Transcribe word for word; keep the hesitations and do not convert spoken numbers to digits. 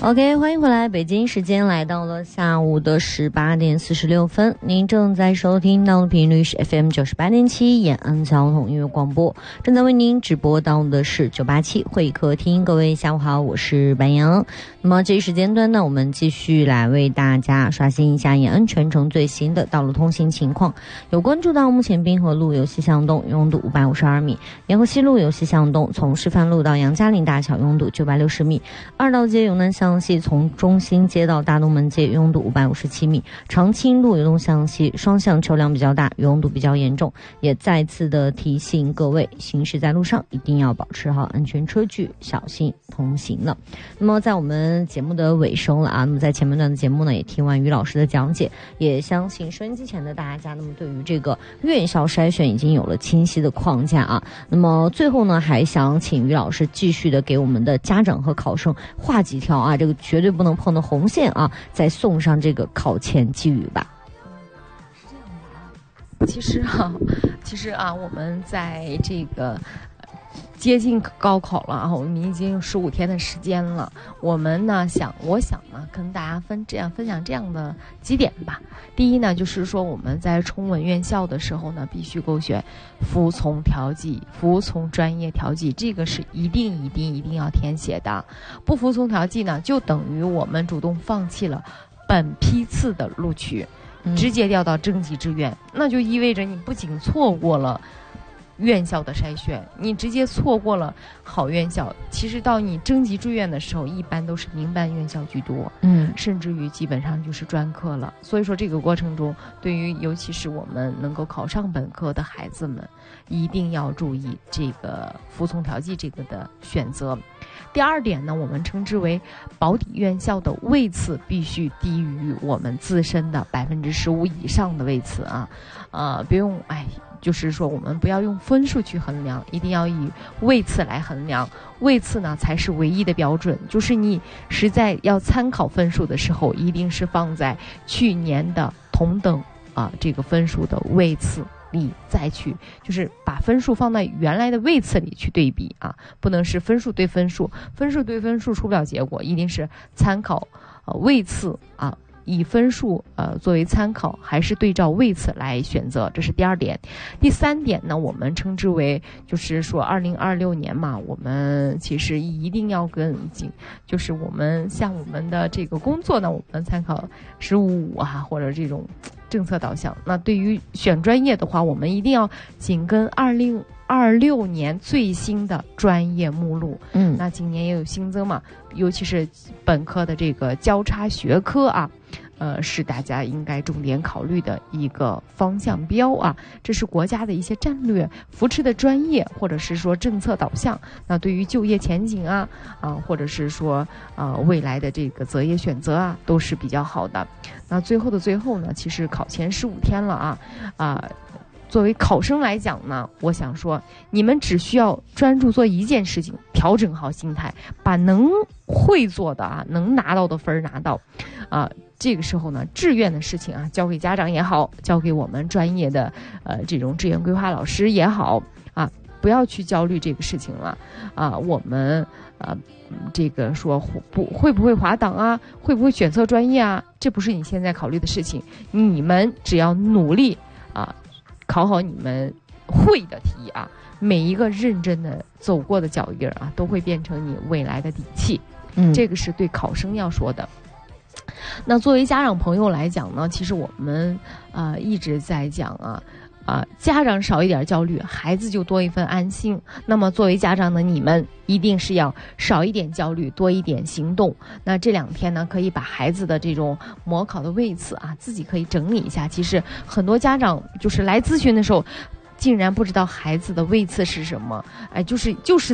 OK， 欢迎回来，北京时间来到了下午的十八点四十六分，您正在收听到的频率是 F M 九十八点七延安交通音乐广播，正在为您直播到的是九八七会客厅。各位下午好，我是白杨。那么这一时间段呢，我们继续来为大家刷新一下延安全程最新的道路通行情况。有关注到目前滨河路由西向东拥堵五百五十二米，沿河西路由西向东从示范路到杨家岭大桥拥堵九百六十米，二道街由南向西从中心街到大东门街拥堵五百五十七米，长青路由东向西双向车辆比较大，拥堵比较严重。也再次的提醒各位，行驶在路上一定要保持好安全车距，小心同行了。那么在我们节目的尾声了啊，那么在前面段的节目呢，也听完于老师的讲解，也相信收音机前的大家，那么对于这个院校筛选已经有了清晰的框架啊。那么最后呢，还想请于老师继续的给我们的家长和考生画几条啊，这个绝对不能碰的红线啊，再送上这个考前寄语吧。 是这样的啊，其实啊，其实啊，我们在这个接近高考了啊，我们已经有十五天的时间了。我们呢想，我想呢跟大家分这样分享这样的几点吧。第一呢，就是说我们在冲稳院校的时候呢，必须勾选服从调剂、服从专业调剂，这个是一定一定一定要填写的。不服从调剂呢，就等于我们主动放弃了本批次的录取，直接调到征集志愿，那就意味着你不仅错过了院校的筛选，你直接错过了好院校。其实到你征集志愿的时候，一般都是民办院校居多，嗯，甚至于基本上就是专科了。所以说这个过程中，对于尤其是我们能够考上本科的孩子们，一定要注意这个服从调剂这个的选择。第二点呢，我们称之为保底院校的位次必须低于我们自身的百分之十五以上的位次啊，呃，不用哎。就是说我们不要用分数去衡量，一定要以位次来衡量。位次呢才是唯一的标准，就是你实在要参考分数的时候，一定是放在去年的同等啊这个分数的位次里再去，就是把分数放在原来的位次里去对比啊，不能是分数对分数，分数对分数出不了结果，一定是参考呃位次啊。以分数呃作为参考，还是对照位次来选择，这是第二点。第三点呢，我们称之为就是说二零二六年嘛，我们其实一定要跟进，就是我们像我们的这个工作呢，我们参考十五五啊或者这种政策导向。那对于选专业的话，我们一定要紧跟二零二六年最新的专业目录，嗯，那今年也有新增嘛，尤其是本科的这个交叉学科啊，呃，是大家应该重点考虑的一个方向标啊。这是国家的一些战略扶持的专业，或者是说政策导向。那对于就业前景啊，啊，或者是说啊未来的这个择业选择啊，都是比较好的。那最后的最后呢，其实考前十五天了啊，啊。作为考生来讲呢，我想说，你们只需要专注做一件事情，调整好心态，把能会做的啊，能拿到的分儿拿到，啊，这个时候呢，志愿的事情啊，交给家长也好，交给我们专业的呃这种志愿规划老师也好啊，不要去焦虑这个事情了啊，我们呃这个说不会不会滑档啊，会不会选错专业啊，这不是你现在考虑的事情，你们只要努力啊。考好你们会的题啊，每一个认真的走过的脚印啊，都会变成你未来的底气。嗯，这个是对考生要说的。那作为家长朋友来讲呢，其实我们啊、呃、一直在讲啊啊、呃，家长少一点焦虑，孩子就多一份安心。那么作为家长的你们，一定是要少一点焦虑，多一点行动。那这两天呢，可以把孩子的这种模考的位次啊，自己可以整理一下。其实很多家长就是来咨询的时候，竟然不知道孩子的位次是什么，哎，就是就是